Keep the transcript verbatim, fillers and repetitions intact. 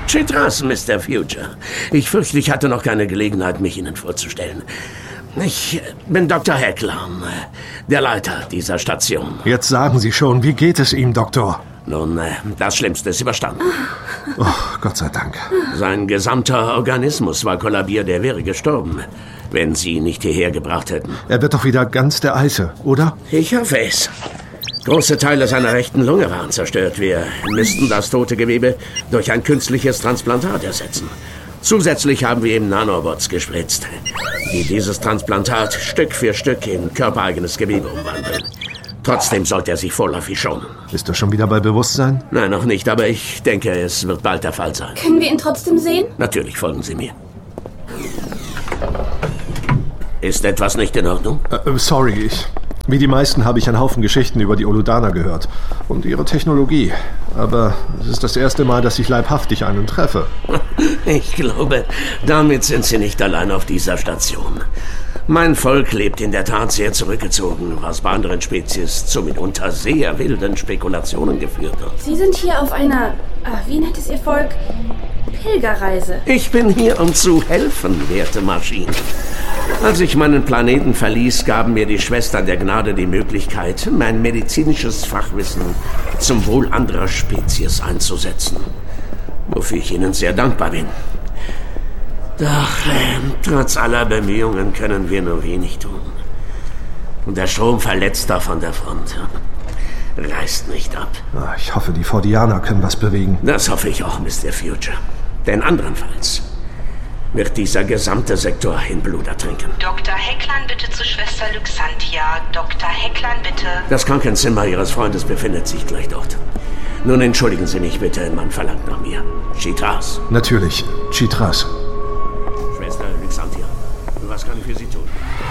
Chitras, Mister Future. Ich fürchte, ich hatte noch keine Gelegenheit, mich Ihnen vorzustellen. Ich bin Doktor Hecklam, der Leiter dieser Station. Jetzt sagen Sie schon, wie geht es ihm, Doktor? Nun, das Schlimmste ist überstanden. Oh, Gott sei Dank. Sein gesamter Organismus war kollabiert, er wäre gestorben, wenn Sie ihn nicht hierher gebracht hätten. Er wird doch wieder ganz der Eiche, oder? Ich hoffe es. Große Teile seiner rechten Lunge waren zerstört. Wir müssten das tote Gewebe durch ein künstliches Transplantat ersetzen. Zusätzlich haben wir ihm Nanobots gespritzt, die dieses Transplantat Stück für Stück in körpereigenes Gewebe umwandeln. Trotzdem sollte er sich vorläufig schonen. Ist er schon wieder bei Bewusstsein? Nein, noch nicht, aber ich denke, es wird bald der Fall sein. Können wir ihn trotzdem sehen? Natürlich, folgen Sie mir. Ist etwas nicht in Ordnung? Äh, sorry, ich... Wie die meisten habe ich einen Haufen Geschichten über die Oludaner gehört und ihre Technologie. Aber es ist das erste Mal, dass ich leibhaftig einen treffe. Ich glaube, damit sind Sie nicht allein auf dieser Station. Mein Volk lebt in der Tat sehr zurückgezogen, was bei anderen Spezies zu mitunter sehr wilden Spekulationen geführt hat. Sie sind hier auf einer, äh, wie nennt es Ihr Volk, Pilgerreise. Ich bin hier, um zu helfen, werte Maschinen. Als ich meinen Planeten verließ, gaben mir die Schwestern der Gnade die Möglichkeit, mein medizinisches Fachwissen zum Wohl anderer Spezies einzusetzen. Wofür ich Ihnen sehr dankbar bin. Doch äh, trotz aller Bemühungen können wir nur wenig tun. Und der Strom verletzt da von der Front. Reißt nicht ab. Ich hoffe, die Fordianer können was bewegen. Das hoffe ich auch, Mister Future. Denn andernfalls wird dieser gesamte Sektor in Blut ertrinken. Doktor Hecklan, bitte zu Schwester Luxantia. Doktor Hecklan, bitte. Das Krankenzimmer Ihres Freundes befindet sich gleich dort. Nun entschuldigen Sie mich bitte, man verlangt nach mir. Chitras. Natürlich, Chitras. Schwester Luxantia, was kann ich für Sie tun?